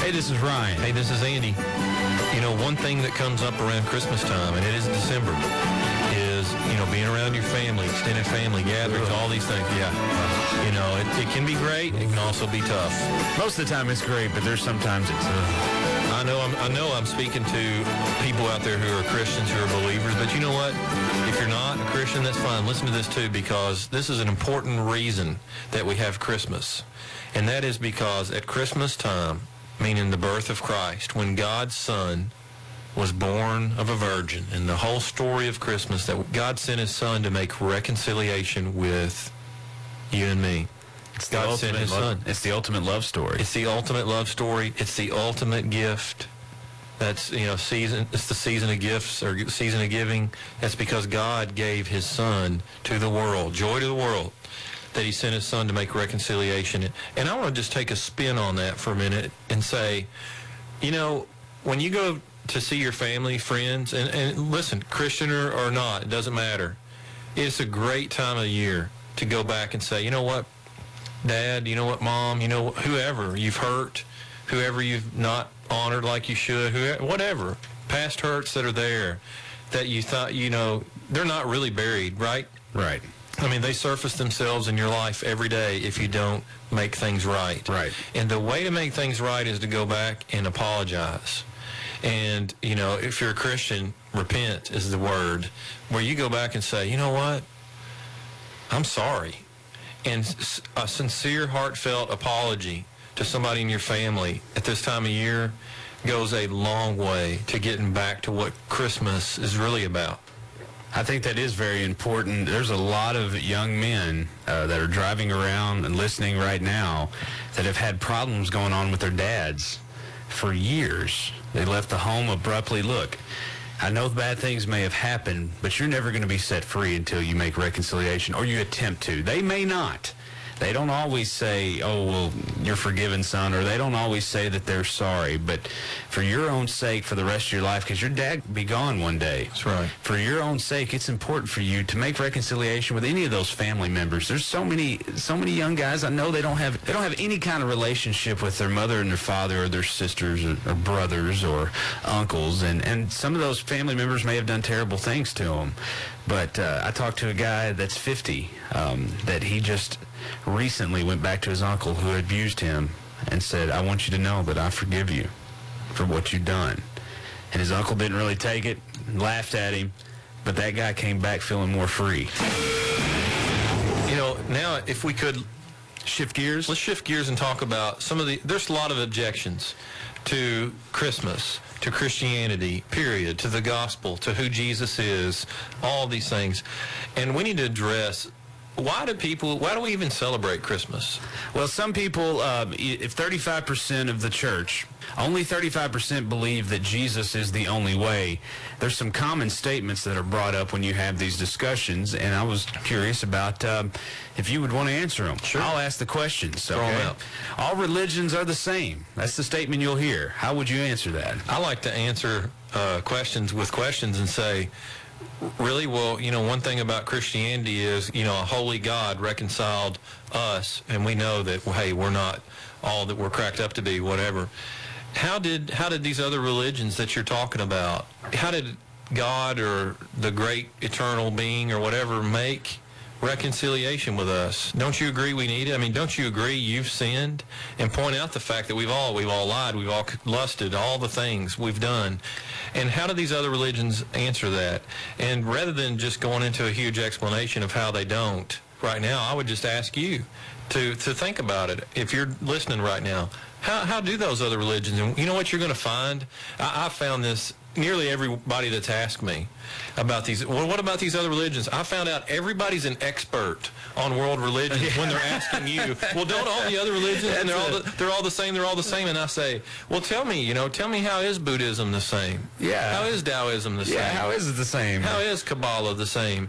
Hey, this is Ryan. Hey, this is Andy. You know, one thing that comes up around Christmas time, and it is December, is, you know, being around your family, extended family gatherings, all these things. Yeah. You know, it can be great. It can also be tough. Most of the time it's great, but there's sometimes it's... I know I'm speaking to people out there who are Christians, who are believers, but you know what? If you're not a Christian, that's fine. Listen to this too, because this is an important reason that we have Christmas. And that is because at Christmas time, meaning the birth of Christ, when God's Son was born of a virgin, and the whole story of Christmas, that God sent his Son to make reconciliation with you and me. God sent his Son. It's the ultimate love story. It's the ultimate love story. It's the ultimate gift. That's, you know, season. It's the season of gifts, or season of giving. That's because God gave his Son to the world, joy to the world, that he sent his Son to make reconciliation. And I want to just take a spin on that for a minute and say, you know, when you go to see your family, friends, and listen, Christian or not, it doesn't matter. It's a great time of year to go back and say, you know what, Dad, you know what, Mom, you know, whoever you've hurt, whoever you've not honored like you should, whoever, whatever, past hurts that are there, that you thought, you know, they're not really buried, right? Right. I mean, they surface themselves in your life every day if you don't make things right. Right. And the way to make things right is to go back and apologize. And, you know, if you're a Christian, repent is the word, where you go back and say, you know what, I'm sorry. And a sincere, heartfelt apology to somebody in your family at this time of year goes a long way to getting back to what Christmas is really about. I think that is very important. There's a lot of young men that are driving around and listening right now that have had problems going on with their dads for years. They left the home abruptly. Look, I know bad things may have happened, but you're never going to be set free until you make reconciliation, or you attempt to. They may not. They don't always say, oh, well, you're forgiven, son, or they don't always say that they're sorry. But for your own sake, for the rest of your life, because your dad will be gone one day. That's right. For your own sake, it's important for you to make reconciliation with any of those family members. There's so many young guys I know they don't have any kind of relationship with their mother and their father, or their sisters, or brothers, or uncles, and some of those family members may have done terrible things to them. But I talked to a guy that's 50 that he just recently went back to his uncle who had abused him and said, I want you to know that I forgive you for what you've done. And his uncle didn't really take it, laughed at him, but that guy came back feeling more free. You know, now if we could shift gears. Let's shift gears and talk about there's a lot of objections to Christmas, to Christianity, period, to the gospel, to who Jesus is, all these things. And we need to address, why do we even celebrate Christmas? Well, some people, if 35% of the church, only 35% believe that Jesus is the only way. There's some common statements that are brought up when you have these discussions, and I was curious about if you would want to answer them. Sure. I'll ask the questions. Throw 'em out. All religions are the same. That's the statement you'll hear. How would you answer that? I like to answer questions with questions and say, really? Well, you know, one thing about Christianity is, you know, a holy God reconciled us, and we know that, hey, we're not all that we're cracked up to be, whatever. How did these other religions that you're talking about, how did God or the great eternal being or whatever make reconciliation with us? Don't you agree we need it? I mean, don't you agree you've sinned? And point out the fact that we've all lied, we've all lusted, all the things we've done. And how do these other religions answer that? And rather than just going into a huge explanation of how they don't right now, I would just ask you to think about it. If you're listening right now, how do those other religions? And you know what you're going to find? I found this. Nearly everybody that's asked me about these, well, what about these other religions? I found out everybody's an expert on world religions when they're asking you, well, don't all the other religions, and they're all the same, and I say, well, tell me how is Buddhism the same? Yeah. How is Taoism the same? Yeah, how is it the same? How is Kabbalah the same?